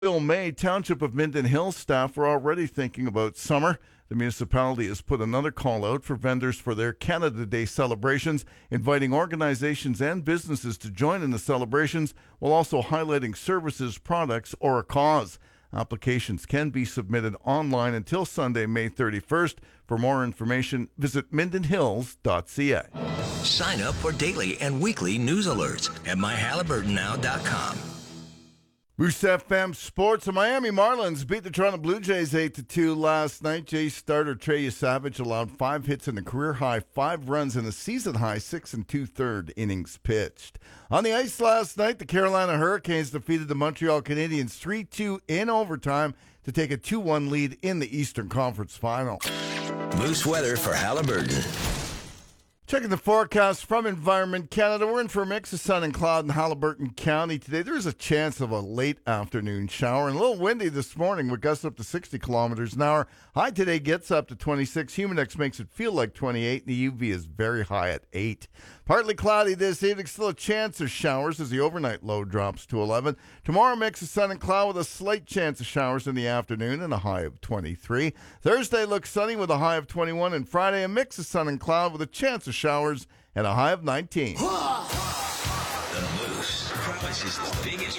May, Township of Minden Hill staff were already thinking about summer. The municipality has put another call out for vendors for their Canada Day celebrations, inviting organizations and businesses to join in the celebrations while also highlighting services, products, or a cause. Applications can be submitted online until Sunday, May 31st. For more information, visit mindenhills.ca. Sign up for daily and weekly news alerts at myhaliburtonnow.com. Boost FM Sports. The Miami Marlins beat the Toronto Blue Jays 8-2 last night. Jays starter Trey Savage allowed 5 hits in a career-high 5 runs in a season-high 6 2/3 innings pitched. On the ice last night, the Carolina Hurricanes defeated the Montreal Canadiens 3-2 in overtime to take a 2-1 lead in the Eastern Conference Final. Moose weather for Halliburton. Checking the forecast from Environment Canada, we're in for a mix of sun and cloud in Haliburton County today. There is a chance of a late afternoon shower and a little windy this morning with gusts up to 60 kilometers an hour. High today gets up to 26. Humidex makes it feel like 28. The UV is very high at 8. Partly cloudy this evening, still a chance of showers as the overnight low drops to 11. Tomorrow, mix of sun and cloud with a slight chance of showers in the afternoon and a high of 23. Thursday looks sunny with a high of 21. And Friday, a mix of sun and cloud with a chance of showers and a high of 19. The Moose promises the biggest